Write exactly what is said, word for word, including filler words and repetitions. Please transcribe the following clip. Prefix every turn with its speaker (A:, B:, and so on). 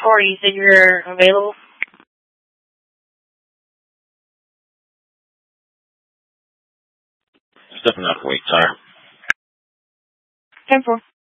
A: four, you said you're available?
B: Stepping up, wait, sorry.
A: ten four.